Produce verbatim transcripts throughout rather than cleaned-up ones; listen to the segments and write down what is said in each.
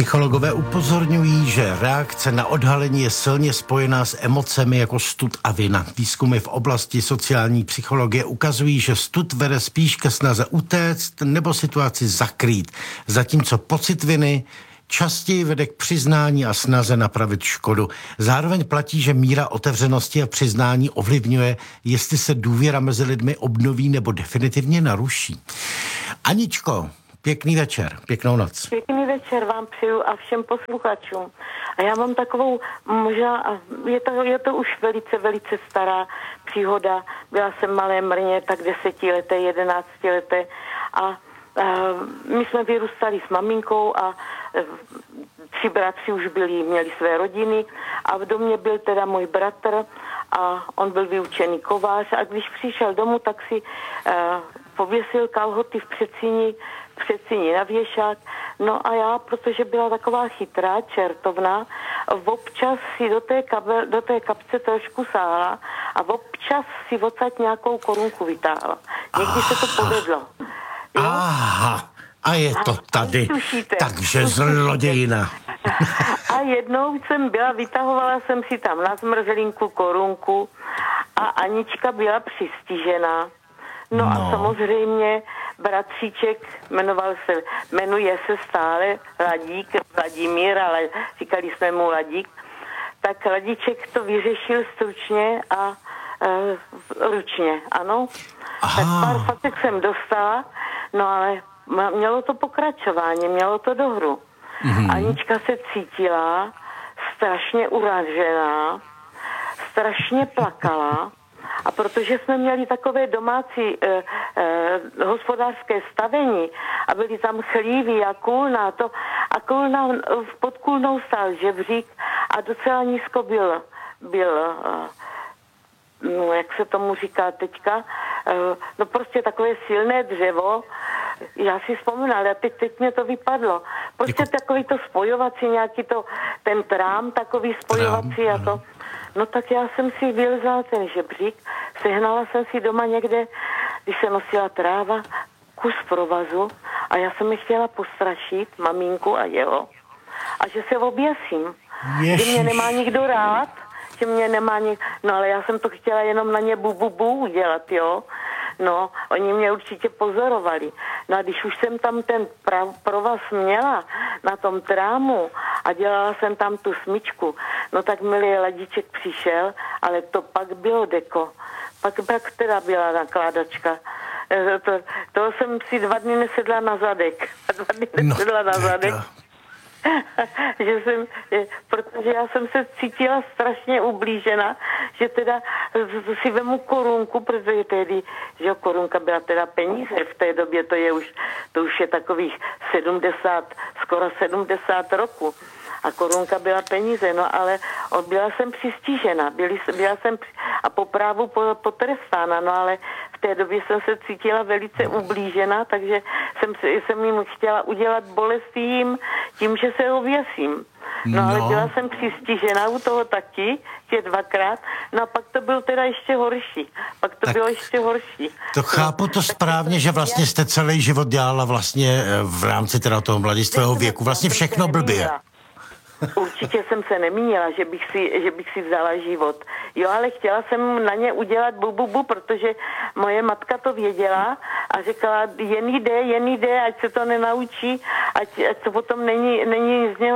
Psychologové upozorňují, že reakce na odhalení je silně spojená s emocemi jako stud a vina. Výzkumy v oblasti sociální psychologie ukazují, že stud vede spíš ke snaze utéct nebo situaci zakrýt, zatímco pocit viny častěji vede k přiznání a snaze napravit škodu. Zároveň platí, že míra otevřenosti a přiznání ovlivňuje, jestli se důvěra mezi lidmi obnoví nebo definitivně naruší. Aničko, pěkný večer, pěknou noc. Pěkný večer vám přeju a všem posluchačům. A já mám takovou, možná, je to, je to už velice, velice stará příhoda. Byla jsem malé mrně, tak desetileté, jedenáctileté a Uh, my jsme vyrůstali s maminkou a uh, tři bratři už byli, měli své rodiny a v domě byl teda můj bratr a on byl vyučený kovář a když přišel domů, tak si uh, pověsil kalhoty v předsíni, v předsíni na věšák. No a já, protože byla taková chytrá, čertovná, občas si do té, kabel, do té kapce trošku sáhla a občas si odsaď nějakou korunku vytáhla. Někdy se to povedlo. Jo? Aha, a je to tady, takže zlodějina. A jednou jsem byla, vytahovala jsem si tam na zmrzlinku korunku a Anička byla přistižená. No, no. A samozřejmě bratříček jmenoval se, jmenuje se stále Ladík, Vladimír, ale říkali jsme mu Ladík, tak Ladíček to vyřešil stručně a e, ručně, ano. Aha. Tak pár facek jsem dostala, no ale mělo to pokračování, mělo to dohru. Mm-hmm. Anička se cítila strašně uražená, strašně plakala a protože jsme měli takové domácí eh, eh, hospodářské stavení a byly tam chlívy a kůlna to, a kůlna, pod kůlnou stál žebřík a docela nízko byl, byl eh, no, jak se tomu říká teďka, no prostě takové silné dřevo, já si vzpomínám, ale teď, teď mě to vypadlo. Prostě jako... takový to spojovací, nějaký to, ten trám, takový spojovací a to. No tak já jsem si vylezala ten žebřík, sehnala jsem si doma někde, když se nosila tráva, kus provazu a já jsem mi chtěla postrašit maminku a jeho. A že se oběsím. Ježiš. Že mě nemá nikdo rád, že mě nemá nikdo, no ale já jsem to chtěla jenom na ně bu, bu, bu udělat, jo. No, oni mě určitě pozorovali. No a když už jsem tam ten prav, provaz měla na tom trámu a dělala jsem tam tu smyčku, no tak milý Ladíček přišel, ale to pak bylo deko. Pak, pak teda byla nakládačka. To, toho jsem si dva dny nesedla na zadek. Dva dny nesedla no, na zadek. že jsem, protože já jsem se cítila strašně ublížena, že teda si vemu korunku, protože tehdy, že korunka byla teda peníze, v té době to je už, to už je takových sedmdesát, skoro sedmdesát roku. A korunka byla peníze, no ale byla jsem přistižena, byli, byla jsem a po právu potrestána, no ale v té době jsem se cítila velice ublížena, takže jsem, jsem jim chtěla udělat bolest jim tím, že se ověsím. No, no ale byla jsem přistižena u toho taky, tě dvakrát, no a pak to bylo teda ještě horší. Pak to tak bylo ještě horší. To chápu to správně, že vlastně jste celý život dělala vlastně v rámci teda toho mladistvého věku, vlastně všechno blbě. Určitě jsem se nemínila, že bych si, že bych si vzala život. Jo, ale chtěla jsem na ně udělat bu, bu, bu, protože moje matka to věděla a říkala, jen jde, jen jde, ať se to nenaučí, ať, ať to potom není, není z něho,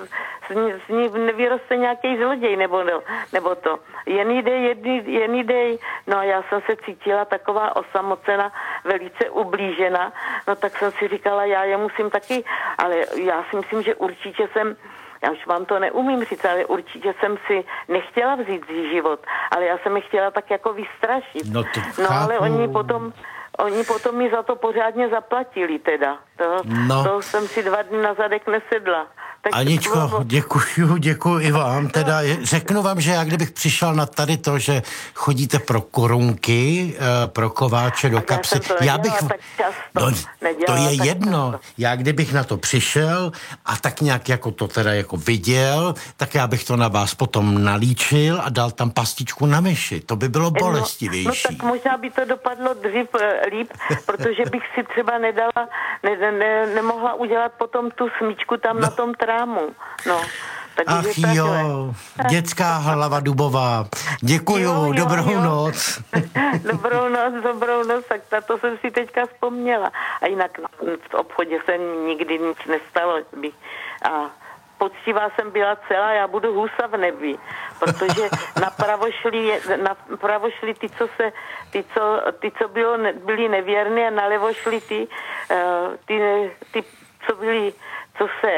z, z ní nevyroste nějaký zloděj, nebo, nebo to. Jen jde, jen, jen jde. No a já jsem se cítila taková osamocena, velice ublížena, no tak jsem si říkala, já je musím taky, ale já si myslím, že určitě jsem, já už vám to neumím říct, ale určitě jsem si nechtěla vzít život, ale já jsem je chtěla tak jako vystrašit. No, no ale oni potom, oni potom mi za to pořádně zaplatili teda. To, no. to jsem si dva dny na zadek nesedla. Tak Aničko, děkuju, děkuju i vám. Teda řeknu vám, že já kdybych přišel na tady to, že chodíte pro korunky, pro kováče do kapsy, já, já bych... No, to je jedno. Často. Já kdybych na to přišel a tak nějak jako to teda jako viděl, tak já bych to na vás potom nalíčil a dal tam pastičku na myši. To by bylo bolestivější. No, no tak možná by to dopadlo dřív líp, protože bych si třeba nedala, ne, ne, nemohla udělat potom tu smyčku tam no. na tom trávě. chrámu. No. Ach jo, dětská hlava dubová. Děkuju, jo, jo, dobrou jo. noc. Dobrou noc, dobrou noc, tak na to jsem si teďka vzpomněla. A jinak v obchodě se nikdy nic nestalo. A poctivá jsem byla celá, já budu husa v nebi, protože napravo šli, napravo šli ty, co se, ty, co, ty, co bylo, byli nevěrní a nalevo šli ty, ty, ty, co byli, co se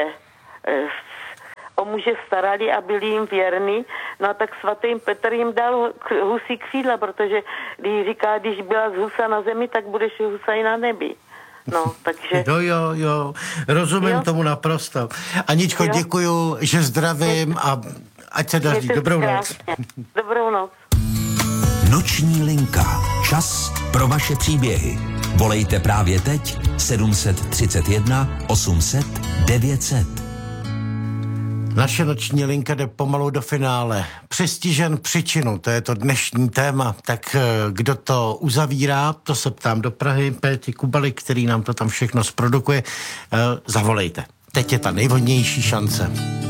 o muže starali a byli jim věrní, no a tak svatý Petr jim dal husí křídla, protože když říká, když byla z husa na zemi, tak budeš husa i na nebi. No, takže... Jo, jo, jo, rozumím jo? tomu naprosto. Aničko, jo? děkuju, že zdravím a ať se daří. Dobrou noc. Dobrou noc. Noční linka. Čas pro vaše příběhy. Volejte právě teď sedm set třicet jedna osm set devět set. Naše noční linka jde pomalu do finále. Přestižen příčinu, to je to dnešní téma. Tak kdo to uzavírá, to se ptám do Prahy, Péti Kubaly, který nám to tam všechno zprodukuje. Zavolejte. Teď je ta nejvhodnější šance.